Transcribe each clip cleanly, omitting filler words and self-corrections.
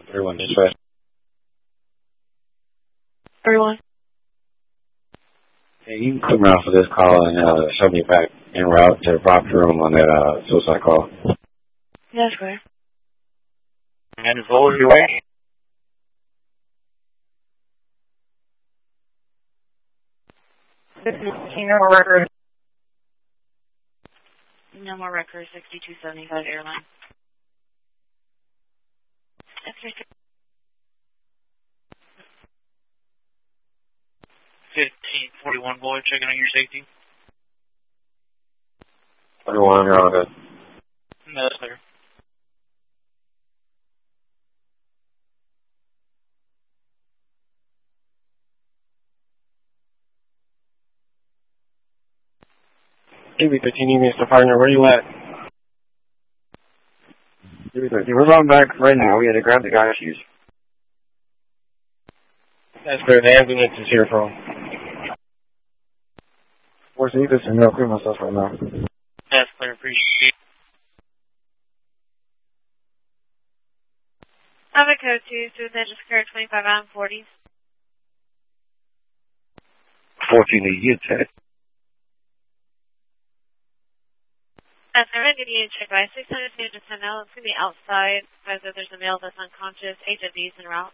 Everyone dispatch. Everyone. Hey, you can clear me off of this call and show me back en route to the proper room on that suicide call. Yes, sir. And forward your way. No more records. No more records. 6275 airline. 1541 boy, checking on your safety. 41, you're all good. No, that's clear. DB13, Mr. Partner, where you at? DB13, we're going back right now. We had to grab the guy's shoes. That's clear. The ambulance is here from. Where's the Edison? No, clear myself right now. That's clear. Appreciate it. I have a code 2, Suicide Discovery 25 on 40. 14 to you, Ted. That's I'm going to get you checked by 600 to 10 now. It's going to be outside. As if there's a male that's unconscious. HFD's en route.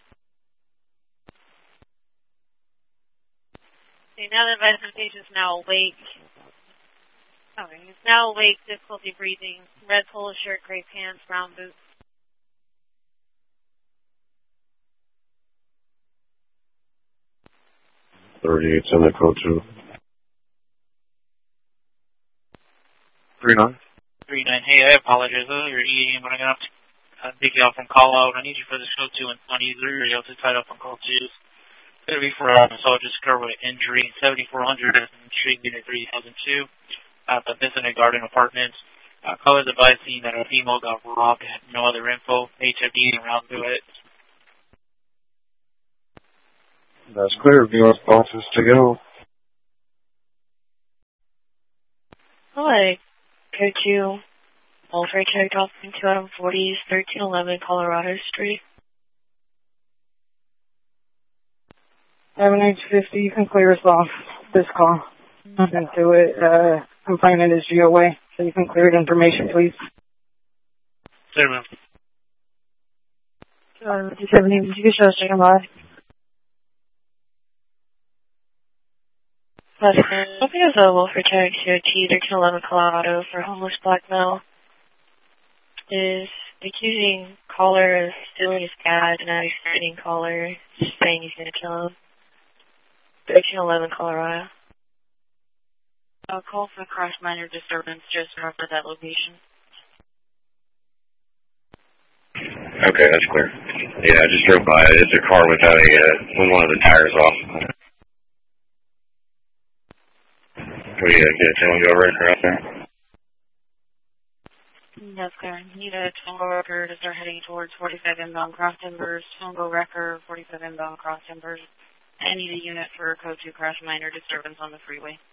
Okay, now the advice patient is now awake. Okay, he's now awake, difficulty breathing. Red polo shirt, gray pants, brown boots. $38, send that code to 39. 39. Hey, I apologize. You're eating, but I'm going to have to take you off from call out. I need you for this code 2 and 23. You're able to tie up on call 2. It's going to be for assault discovery injury, 7400 Street Unit 3002 at the Vincent Garden Apartments. Callers advising that a female got robbed. No other info. HFD around to it. That's clear. View responses to go. Hi. Code 2. Wolfray checked off in 2 out of 40s, 1311 Colorado Street. 7850, you can clear us off this call. Nothing to it. Complainant is GOA, so you can clear the information, please. Clear, ma'am. 270, you can show us checking by. I think it's available for check COT 1311 Colorado for homeless black male. Is accusing caller of stealing his cat and now he's threatening caller, saying he's going to kill him. 1311 Colorado. I'll call for cross minor disturbance just north of that location. Okay, that's clear. Yeah, I just drove by. It's a car without one of the tires off. What do you get a towing over out there? That's clear. Need a Tongo record as they're heading towards 45 inbound cross timbers. Tongo record, 45 inbound cross timbers. I need a unit for code 2 crash minor disturbance on the freeway.